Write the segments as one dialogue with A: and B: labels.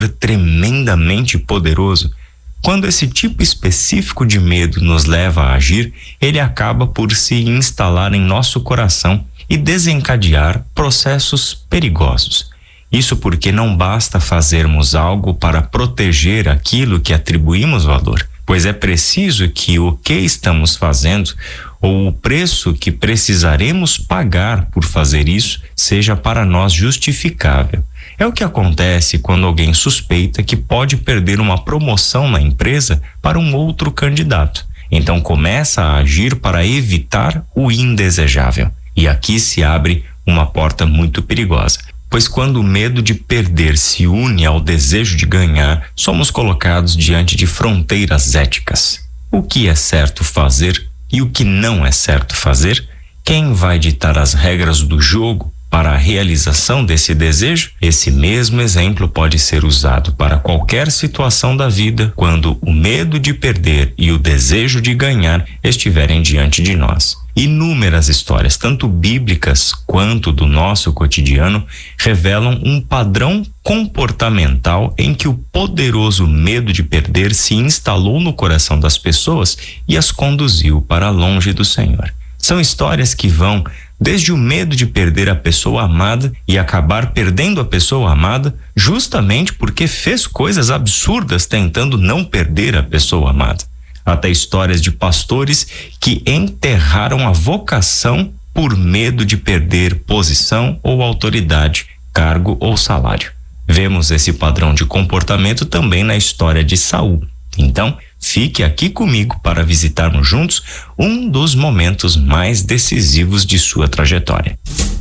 A: tremendamente poderoso. Quando esse tipo específico de medo nos leva a agir, ele acaba por se instalar em nosso coração e desencadear processos perigosos. Isso porque não basta fazermos algo para proteger aquilo que atribuímos valor, pois é preciso que o que estamos fazendo ou o preço que precisaremos pagar por fazer isso seja para nós justificável. É o que acontece quando alguém suspeita que pode perder uma promoção na empresa para um outro candidato. Então começa a agir para evitar o indesejável. E aqui se abre uma porta muito perigosa, pois quando o medo de perder se une ao desejo de ganhar, somos colocados diante de fronteiras éticas. O que é certo fazer e o que não é certo fazer? Quem vai ditar as regras do jogo para a realização desse desejo? Esse mesmo exemplo pode ser usado para qualquer situação da vida quando o medo de perder e o desejo de ganhar estiverem diante de nós. Inúmeras histórias, tanto bíblicas quanto do nosso cotidiano, revelam um padrão comportamental em que o poderoso medo de perder se instalou no coração das pessoas e as conduziu para longe do Senhor. São histórias que vão desde o medo de perder a pessoa amada e acabar perdendo a pessoa amada justamente porque fez coisas absurdas tentando não perder a pessoa amada, até histórias de pastores que enterraram a vocação por medo de perder posição ou autoridade, cargo ou salário. Vemos esse padrão de comportamento também na história de Saul. Então, fique aqui comigo para visitarmos juntos um dos momentos mais decisivos de sua trajetória.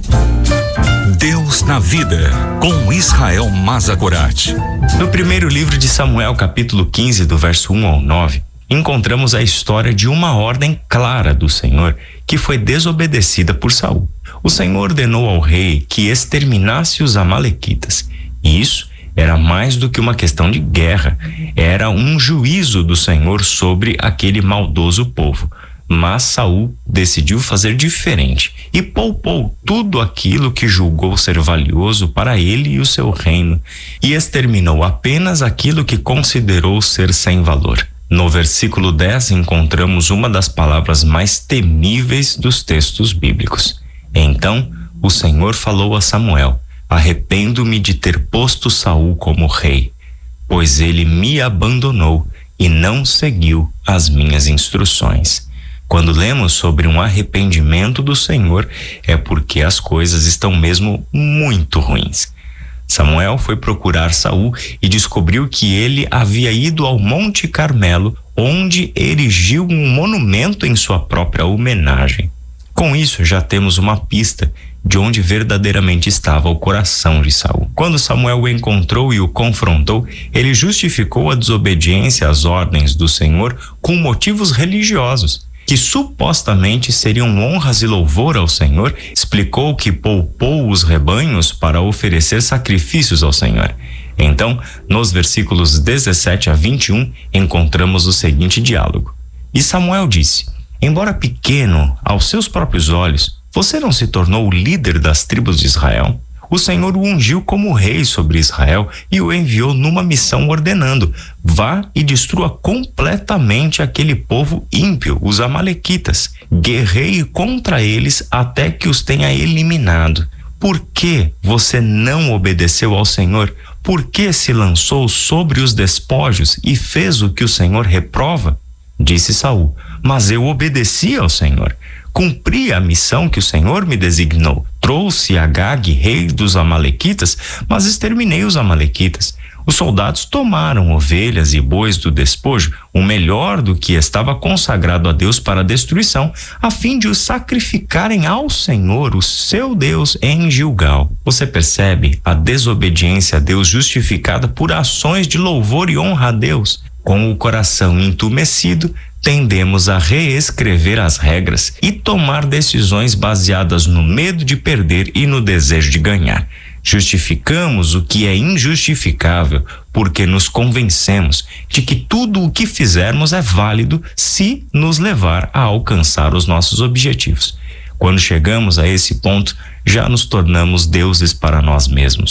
B: Deus na vida, com Israel Mazagorat.
A: No primeiro livro de Samuel, capítulo 15, do verso 1 ao 9, encontramos a história de uma ordem clara do Senhor que foi desobedecida por Saul. O Senhor ordenou ao rei que exterminasse os amalequitas, e isso era mais do que uma questão de guerra, era um juízo do Senhor sobre aquele maldoso povo. Mas Saul decidiu fazer diferente e poupou tudo aquilo que julgou ser valioso para ele e o seu reino, e exterminou apenas aquilo que considerou ser sem valor. No versículo 10 encontramos uma das palavras mais temíveis dos textos bíblicos. Então o Senhor falou a Samuel: arrependo-me de ter posto Saul como rei, pois ele me abandonou e não seguiu as minhas instruções. Quando lemos sobre um arrependimento do Senhor, é porque as coisas estão mesmo muito ruins. Samuel foi procurar Saul e descobriu que ele havia ido ao Monte Carmelo, onde erigiu um monumento em sua própria homenagem. Com isso, já temos uma pista de onde verdadeiramente estava o coração de Saul. Quando Samuel o encontrou e o confrontou, ele justificou a desobediência às ordens do Senhor com motivos religiosos, que supostamente seriam honras e louvor ao Senhor. Explicou que poupou os rebanhos para oferecer sacrifícios ao Senhor. Então, nos versículos 17 a 21, encontramos o seguinte diálogo. E Samuel disse: embora pequeno aos seus próprios olhos, você não se tornou o líder das tribos de Israel? O Senhor o ungiu como rei sobre Israel e o enviou numa missão ordenando: vá e destrua completamente aquele povo ímpio, os amalequitas. Guerreie contra eles até que os tenha eliminado. Por que você não obedeceu ao Senhor? Por que se lançou sobre os despojos e fez o que o Senhor reprova? Disse Saul: mas eu obedeci ao Senhor. Cumpri a missão que o Senhor me designou. Trouxe Agag, rei dos amalequitas, mas exterminei os amalequitas. Os soldados tomaram ovelhas e bois do despojo, o melhor do que estava consagrado a Deus para a destruição, a fim de os sacrificarem ao Senhor, o seu Deus, em Gilgal. Você percebe a desobediência a Deus justificada por ações de louvor e honra a Deus? Com o coração entumecido, tendemos a reescrever as regras e tomar decisões baseadas no medo de perder e no desejo de ganhar. Justificamos o que é injustificável porque nos convencemos de que tudo o que fizermos é válido se nos levar a alcançar os nossos objetivos. Quando chegamos a esse ponto, já nos tornamos deuses para nós mesmos.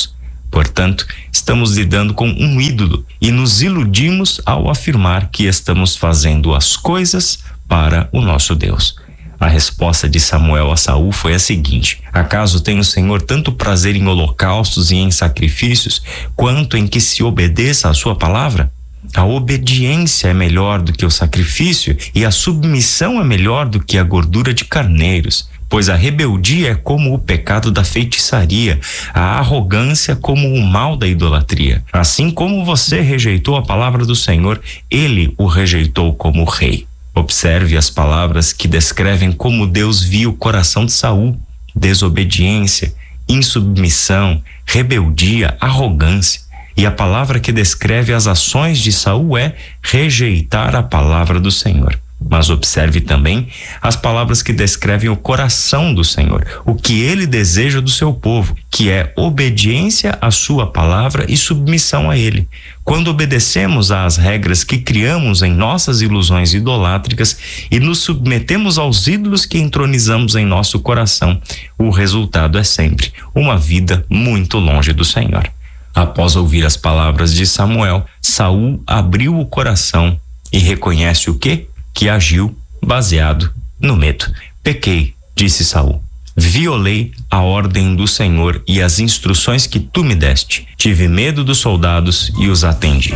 A: Portanto, estamos lidando com um ídolo e nos iludimos ao afirmar que estamos fazendo as coisas para o nosso Deus. A resposta de Samuel a Saul foi a seguinte: acaso tem o Senhor tanto prazer em holocaustos e em sacrifícios, quanto em que se obedeça à sua palavra? A obediência é melhor do que o sacrifício, e a submissão é melhor do que a gordura de carneiros. Pois a rebeldia é como o pecado da feitiçaria, a arrogância como o mal da idolatria. Assim como você rejeitou a palavra do Senhor, ele o rejeitou como rei. Observe as palavras que descrevem como Deus viu o coração de Saul: desobediência, insubmissão, rebeldia, arrogância. E a palavra que descreve as ações de Saul é rejeitar a palavra do Senhor. Mas observe também as palavras que descrevem o coração do Senhor, o que ele deseja do seu povo, que é obediência à sua palavra e submissão a ele. Quando obedecemos às regras que criamos em nossas ilusões idolátricas e nos submetemos aos ídolos que entronizamos em nosso coração, o resultado é sempre uma vida muito longe do Senhor. Após ouvir as palavras de Samuel, Saul abriu o coração e reconhece o quê? Que agiu baseado no medo. Pequei, disse Saul. Violei a ordem do Senhor e as instruções que tu me deste. Tive medo dos soldados e os atendi.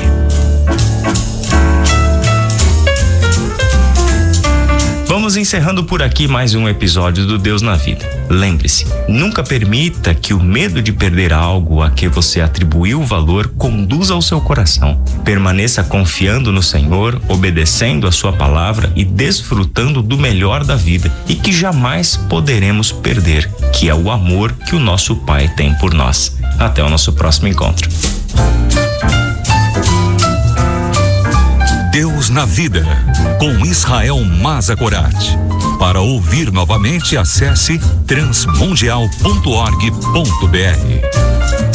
A: Vamos encerrando por aqui mais um episódio do Deus na Vida. Lembre-se, nunca permita que o medo de perder algo a que você atribuiu valor conduza ao seu coração. Permaneça confiando no Senhor, obedecendo a sua palavra e desfrutando do melhor da vida e que jamais poderemos perder, que é o amor que o nosso Pai tem por nós. Até o nosso próximo encontro.
B: Deus na Vida, com Israel Mazakorati. Para ouvir novamente, acesse transmundial.org.br.